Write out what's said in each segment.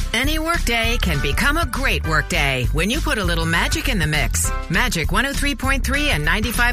Any workday can become a great workday when you put a little magic in the mix. Magic 103.3 and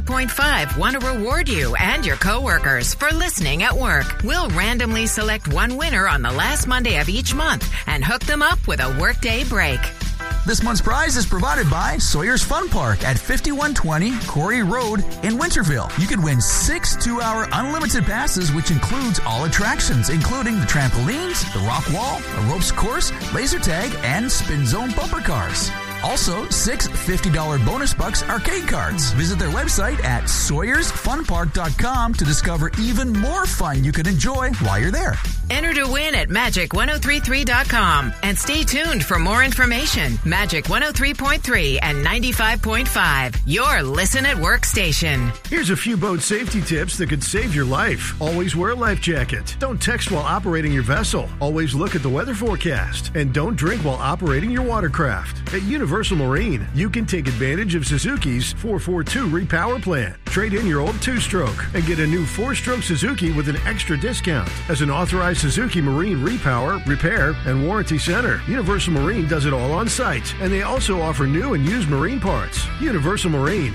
95.5 want to reward you and your coworkers for listening at work. We'll randomly select one winner on the last Monday of each month and hook them up with a workday break. This month's prize is provided by Sawyer's Fun Park at 5120 Corey Road in Winterville. You could win 6 2-hour unlimited passes, which includes all attractions, including the trampolines, the rock wall, a ropes course, laser tag, and spin zone bumper cars. Also, 6 $50 bonus bucks arcade cards. Visit their website at Sawyer'sFunPark.com to discover even more fun you can enjoy while you're there. Enter to win at Magic1033.com and stay tuned for more information. Magic 103.3 and 95.5, your Listen at Work station. Here's a few boat safety tips that could save your life. Always wear a life jacket. Don't text while operating your vessel. Always look at the weather forecast. And don't drink while operating your watercraft. At Universal Marine, you can take advantage of Suzuki's 442 Repower Plan. Trade in your old 2-stroke and get a new 4-stroke Suzuki with an extra discount. As an authorized Suzuki Marine Repower, Repair, and Warranty Center, Universal Marine does it all on site, and they also offer new and used marine parts. Universal Marine,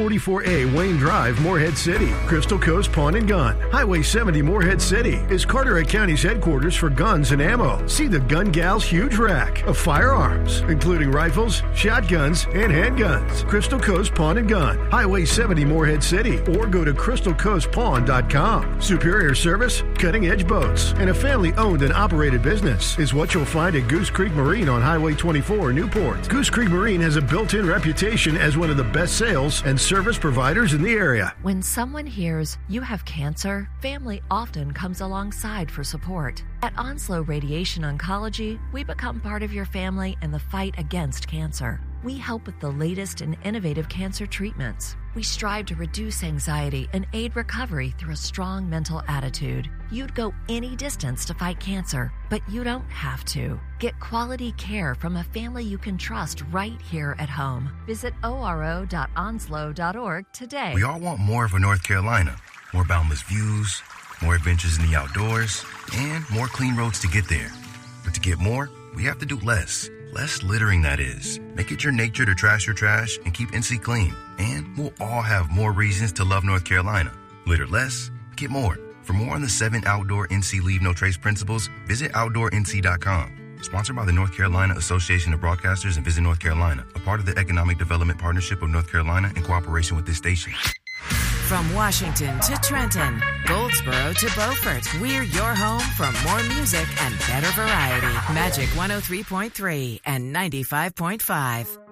144A Wayne Drive, Morehead City. Crystal Coast Pawn and Gun, Highway 70, Morehead City, is Carteret County's headquarters for guns and ammo. See the Gun Gal's huge rack of firearms, including rifles, shotguns, and handguns. Crystal Coast Pawn and Gun, Highway 70, Morehead City, or go to crystalcoastpawn.com. Superior service, cutting-edge boats, and a family-owned and operated business is what you'll find at Goose Creek Marine on Highway 24, Newport. Goose Creek Marine has a built-in reputation as one of the best sales and service providers in the area. When someone hears you have cancer, family often comes alongside for support. At Onslow Radiation Oncology, we become part of your family in the fight against cancer. We help with the latest and innovative cancer treatments. We strive to reduce anxiety and aid recovery through a strong mental attitude. You'd go any distance to fight cancer, but you don't have to. Get quality care from a family you can trust right here at home. Visit oro.onslow.org today. We all want more of a North Carolina. More boundless views, more adventures in the outdoors, and more clean roads to get there. But to get more, we have to do less. Less littering, that is. Make it your nature to trash your trash and keep NC clean. And we'll all have more reasons to love North Carolina. Litter less, get more. For more on the 7 outdoor NC Leave No Trace principles, visit OutdoorNC.com. Sponsored by the North Carolina Association of Broadcasters and Visit North Carolina, a part of the Economic Development Partnership of North Carolina in cooperation with this station. From Washington to Trenton, Goldsboro to Beaufort, we're your home for more music and better variety. Magic 103.3 and 95.5.